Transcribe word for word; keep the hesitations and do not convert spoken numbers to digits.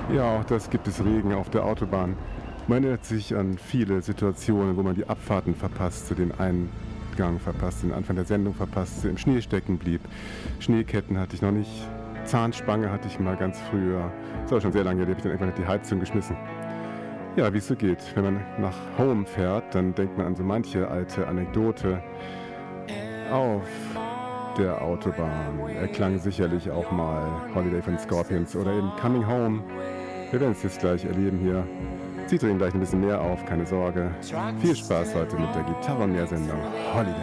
Ja, auch das gibt es Regen auf der Autobahn. Man erinnert sich an viele Situationen, wo man die Abfahrten verpasste, den Eingang verpasste, den Anfang der Sendung verpasste, im Schnee stecken blieb. Schneeketten hatte ich noch nicht. Zahnspange hatte ich mal ganz früher. Das war schon sehr lange her, die habe ich dann irgendwann in die Heizung geschmissen. Ja, wie es so geht. Wenn man nach Home fährt, dann denkt man an so manche alte Anekdote. Auf der Autobahn erklang sicherlich auch mal Holiday von Scorpions oder eben Coming Home. Wir werden es jetzt gleich erleben hier. Sie drehen gleich ein bisschen mehr auf, keine Sorge. Viel Spaß heute mit der Gitarrenmeer-Sendung Holiday.